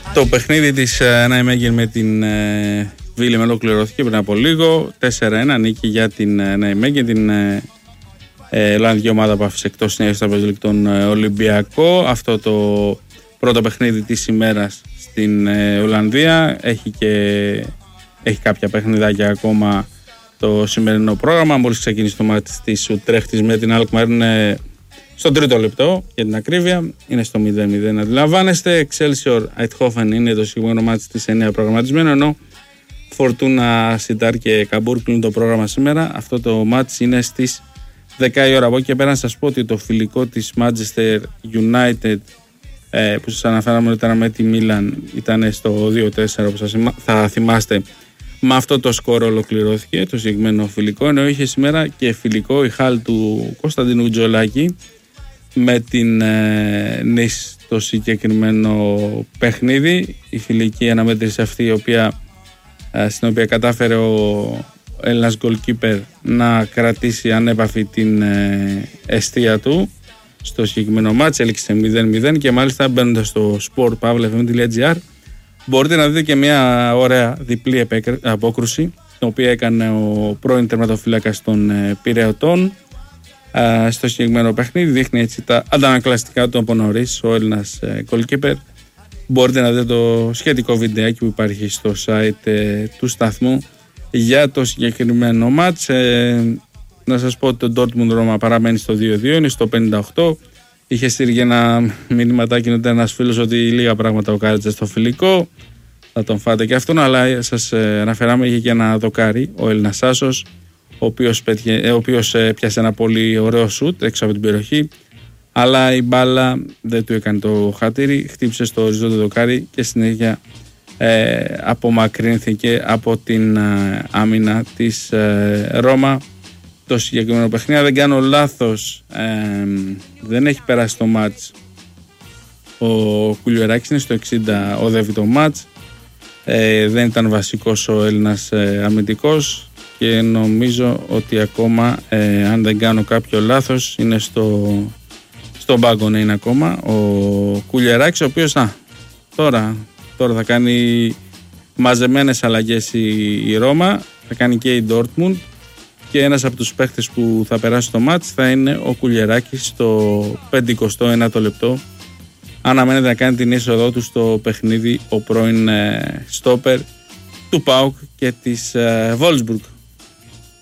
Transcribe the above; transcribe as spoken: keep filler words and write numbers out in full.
Το παιχνίδι της Νάιμεγεν με την Βίλεμ ολοκληρώθηκε πριν από λίγο. τέσσερα ένα νίκη για την Νάιμεγεν, την Ολλανδική ομάδα που άφησε εκτός συνέχεια στο Champions League τον Ολυμπιακό. Αυτό το πρώτο παιχνίδι της ημέρας στην Ολλανδία. Έχει και έχει κάποια παιχνιδάκια ακόμα το σημερινό πρόγραμμα. Μόλις ξεκίνησε το μάτι της Ουτρέχτης με την Αλκμαρ, είναι στο τρίτο λεπτό για την ακρίβεια. Είναι στο μηδέν μηδέν, αντιλαμβάνεστε. Excelsior Eindhoven είναι το συγκεκριμένο μάτι της εννιά προγραμματισμένο, ενώ Φορτούνα Σιντάρ και Καμπούρ κλείνουν το πρόγραμμα σήμερα. Αυτό το μάτι είναι στις δέκα η ώρα. Από εκεί και πέρα να σας πω ότι το φιλικό της Manchester United ε, που σας αναφέραμε ήταν με τη Μίλαν, ήταν στο δύο τέσσερα, όπως θα θυμάστε. Με αυτό το σκορ ολοκληρώθηκε το συγκεκριμένο φιλικό, ενώ είχε σήμερα και φιλικό η Χάλ του Κωνσταντίνου Τζολάκη με την ε, Νις το συγκεκριμένο παιχνίδι. Η φιλική αναμέτρηση αυτή η οποία, ε, στην οποία κατάφερε ο Έλληνας goalkeeper να κρατήσει ανέπαφη την ε, εστία του στο συγκεκριμένο μάτς, έληξε μηδέν μηδέν και μάλιστα μπαίνοντας στο sportpavlefm.gr μπορείτε να δείτε και μια ωραία διπλή απόκρουση την οποία έκανε ο πρώην τερματοφύλακας των ε, Πειραιωτών ε, στο συγκεκριμένο παιχνίδι. Δείχνει έτσι τα αντανακλαστικά του από νωρίς ο Έλληνας ε, goalkeeper. Μπορείτε να δείτε το σχετικό βιντεάκι που υπάρχει στο site ε, του σταθμού για το συγκεκριμένο μάτς. Ε, να σας πω ότι το Dortmund Ρώμα παραμένει στο δύο δύο, είναι στο πενήντα οκτώ. Είχε στείλει και ένα μηνυματάκι νωρίτερα ένας φίλος ότι λίγα πράγματα δοκάριτσε στο φιλικό. Θα τον φάτε και αυτόν, αλλά σας αναφέραμε είχε και ένα δοκάρι ο Έλληνας άσος, ο οποίος, πέτυχε, ο οποίος πιάσε ένα πολύ ωραίο σουτ έξω από την περιοχή, αλλά η μπάλα δεν του έκανε το χατήρι, χτύπησε στο οριζόντιο δοκάρι και συνέχεια ε, απομακρύνθηκε από την ε, άμυνα της ε, Ρώμα. Το συγκεκριμένο παιχνίδι, δεν κάνω λάθος, ε, δεν έχει περάσει το μάτς. Ο Κουλιεράκης είναι στο εξήντα, οδεύει το μάτς. Ε, δεν ήταν βασικός ο Έλληνας ε, αμυντικός και νομίζω ότι ακόμα, ε, αν δεν κάνω κάποιο λάθος, είναι στο, στον πάγκο να είναι ακόμα ο Κουλιεράκης, ο οποίος α, τώρα, τώρα θα κάνει μαζεμένες αλλαγές η, η Ρώμα, θα κάνει και η Dortmund. Και ένας από τους παίχτες που θα περάσει στο μάτς θα είναι ο Κουλιεράκης στο πενηκοστό ένατο λεπτό. Αναμένεται να κάνει την είσοδό του στο παιχνίδι ο πρώην ε, στόπερ του ΠΑΟΚ και της ε, Wolfsburg.